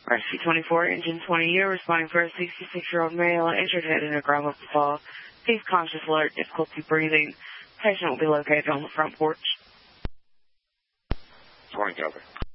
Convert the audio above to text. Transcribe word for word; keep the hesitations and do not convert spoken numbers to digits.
Rescue twenty-four, engine twenty, you're responding for a sixty-six-year-old male injured head in a gravel fall. He's conscious, alert, difficulty breathing. Patient will be located on the front porch. Morning, over.